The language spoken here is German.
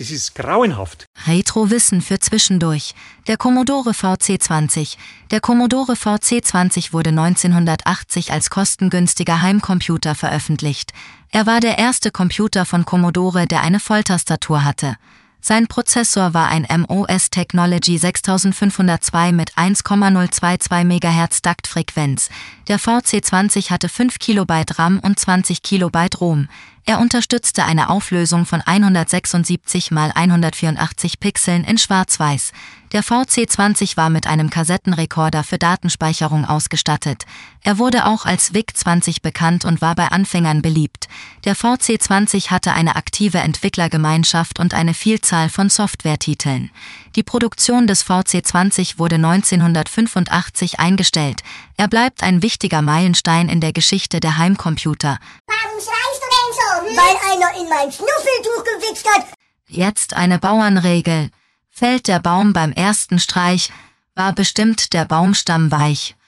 Das ist grauenhaft. Retrowissen für zwischendurch. Der Commodore VC20. Der Commodore VC20 wurde 1980 als kostengünstiger Heimcomputer veröffentlicht. Er war der erste Computer von Commodore, der eine Volltastatur hatte. Sein Prozessor war ein MOS Technology 6502 mit 1,022 MHz Taktfrequenz. Der VC20 hatte 5 KB RAM und 20 KB ROM. Er unterstützte eine Auflösung von 176 x 184 Pixeln in Schwarz-Weiß. Der VC20 war mit einem Kassettenrekorder für Datenspeicherung ausgestattet. Er wurde auch als VIC-20 bekannt und war bei Anfängern beliebt. Der VC20 hatte eine aktive Entwicklergemeinschaft und eine Vielzahl von Softwaretiteln. Die Produktion des VC20 wurde 1985 eingestellt. Er bleibt ein wichtiger Meilenstein in der Geschichte der Heimcomputer. Warum schreist du denn so? Weil einer in mein Schnuffeltuch gewichst hat. Jetzt eine Bauernregel. Fällt der Baum beim ersten Streich, war bestimmt der Baumstamm weich.